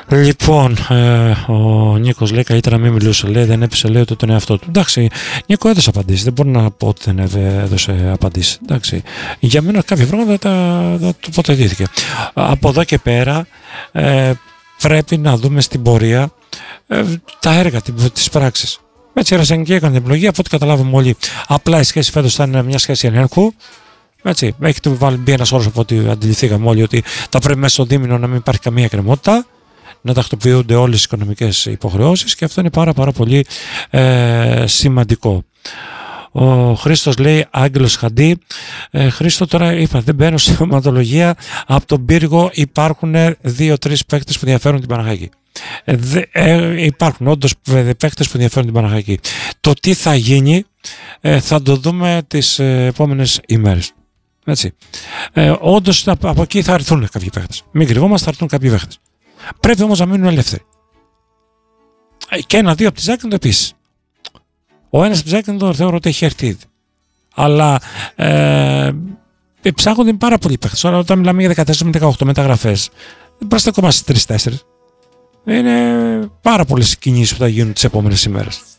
Λοιπόν, ο Νίκος λέει καλύτερα να μην μιλούσε, λέει δεν έπεισε, λέει ούτε τον εαυτό του. Εντάξει, Νίκο έδωσε απαντήσεις, δεν μπορώ να πω ότι δεν έδωσε απαντήσεις. Εντάξει, για μένα κάποια πράγματα τα τοποθετήθηκε. Από εδώ και πέρα πρέπει να δούμε στην πορεία τα έργα, τις πράξεις. Έτσι, η Ρασενική έκανε την επιλογή, από ό,τι καταλάβουμε όλοι. Απλά η σχέση φέτος θα είναι μια σχέση ελέγχου. Έτσι, έχει μπει ένας όρος από ό,τι αντιληφθήκαμε όλοι, ότι θα πρέπει μέσα στο δίμηνο να μην υπάρχει καμία εκκρεμότητα, να τακτοποιούνται όλες οι οικονομικές υποχρεώσεις και αυτό είναι πάρα πολύ σημαντικό. Ο Χρήστος λέει Άγγελος Χαντή. Χρήστο, τώρα είπα δεν μπαίνω σε οματολογία. Από τον πύργο υπάρχουν 2-3 παίκτες που ενδιαφέρουν την Παναχαϊκή. Υπάρχουν όντως παίκτες που ενδιαφέρουν την Παναχαϊκή. Το τι θα γίνει θα το δούμε τις επόμενες ημέρες. Έτσι. Όντως από εκεί θα έρθουν κάποιοι παίκτες. Μην κρυβόμαστε, θα έρθουν κάποιοι παίκτες. Πρέπει όμως να μείνουν ελεύθεροι. Και ένα-δύο από τη Ζάκυνθο επίσης. Ο ένας από τη Ζάκυνθο θεωρώ ότι έχει έρθει ήδη. Αλλά ψάχνονται πάρα πολλοί παίκτες. Τώρα όταν μιλάμε για 14 με 18 μεταγραφές, δεν είμαστε ακόμα στις 3-4. Είναι πάρα πολλές κινήσεις που θα γίνουν τις επόμενες ημέρες.